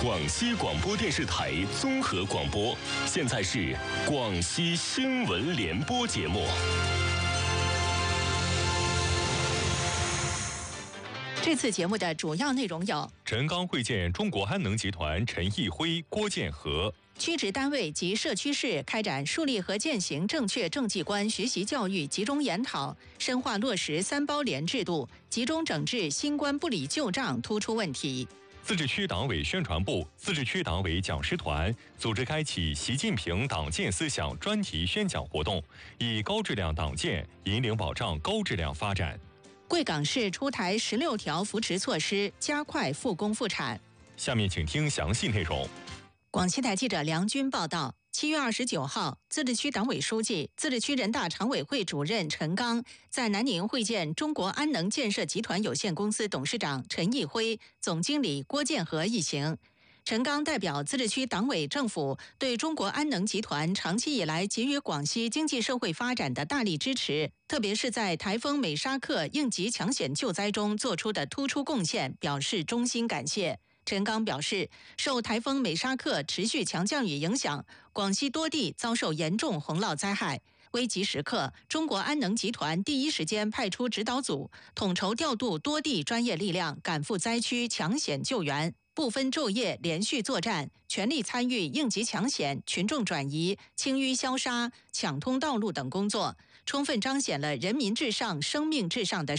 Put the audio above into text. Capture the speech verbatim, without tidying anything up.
广西广播电视台综合广播，现在是广西新闻联播节目。 这次节目的主要内容有： 陈刚会见中国安能集团陈毅辉、郭建和； 区直单位及社区市开展树立和践行正确政绩观学习教育集中研讨，深化落实三包联制度，集中整治新冠不理旧账突出问题。 自治区党委宣传部、自治区党委讲师团组织开启习近平党建思想专题宣讲活动，以高质量党建引领保障高质量发展。 贵港市出台十六条扶持措施，加快复工复产。 下面请听详细内容。 广西台记者梁军报道。七月二十九号，自治区党委书记、自治区人大常委会主任陈刚在南宁会见中国安能建设集团有限公司董事长陈毅辉、总经理郭建和一行。陈刚代表自治区党委政府对中国安能集团长期以来给予广西经济社会发展的大力支持，特别是在台风美沙克应急抢险救灾中做出的突出贡献，表示衷心感谢。陈刚表示，受台风美沙克持续强降雨影响，广西多地遭受严重洪涝灾害。危急时刻，中国安能集团第一时间派出指导组，统筹调度多地专业力量，赶赴灾区抢险救援，不分昼夜连续作战，全力参与应急抢险、群众转移、清淤消杀、抢通道路等工作，充分彰显了人民至上、生命至上的